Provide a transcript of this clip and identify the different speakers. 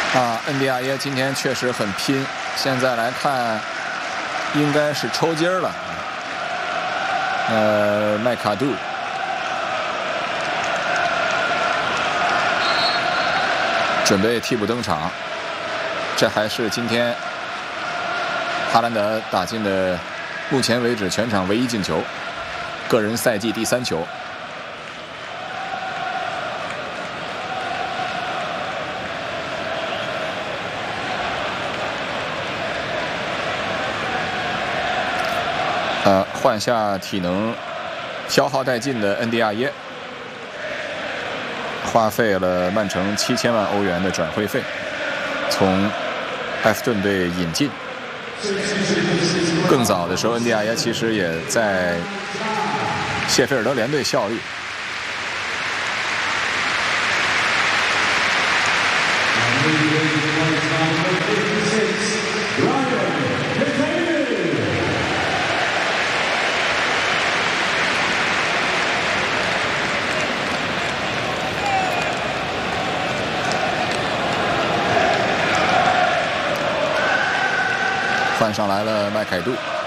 Speaker 1: 恩迪亚耶今天确实很拼，现在来看应该是抽筋了。麦卡杜准备替补登场，这还是今天哈兰德打进的目前为止全场唯一进球，个人赛季第3球。换下体能消耗殆尽的恩迪亚耶，花费了曼城7000万欧元的转会费，从埃弗顿队引进。更早的时候，恩迪亚耶其实也在谢菲尔德联队效力。换上来了麦凯杜。